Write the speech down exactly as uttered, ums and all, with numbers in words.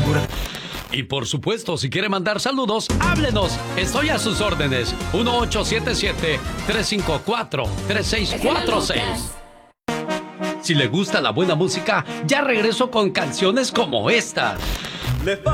figura. Y por supuesto, si quiere mandar saludos, háblenos. Estoy a sus órdenes. uno ocho siete siete, tres cinco cuatro, tres seis cuatro seis. Si le gusta la buena música, ya regreso con canciones como esta. Le